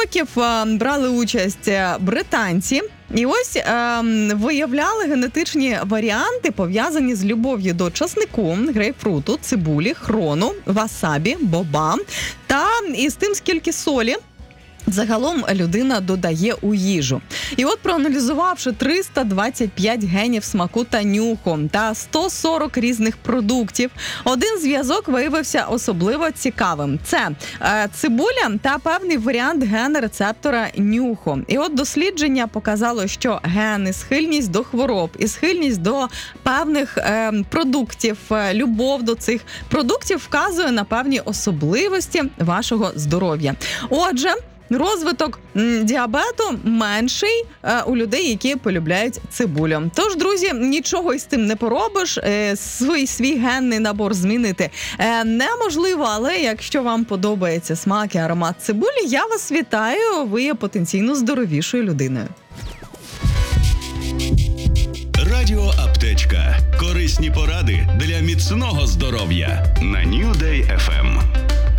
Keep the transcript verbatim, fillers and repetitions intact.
років брали участь британці. І ось е, виявляли генетичні варіанти, пов'язані з любов'ю до часнику, грейпфруту, цибулі, хрону, васабі, боба та із тим, скільки солі загалом людина додає у їжу. І от, проаналізувавши триста двадцять п'ять генів смаку та нюху та сто сорок різних продуктів, один зв'язок виявився особливо цікавим. Це е, цибуля та певний варіант гена рецептора нюху. І от дослідження показало, що гени, схильність до хвороб і схильність до певних е, продуктів, е, любов до цих продуктів вказує на певні особливості вашого здоров'я. Отже, розвиток м, діабету менший е, у людей, які полюбляють цибулю. Тож, друзі, нічого із тим не поробиш, е, свій, свій генний набор змінити е, неможливо, але якщо вам подобається смак і аромат цибулі, я вас вітаю, ви є потенційно здоровішою людиною. Радіо Аптечка. Корисні поради для міцного здоров'я на New Day еф ем.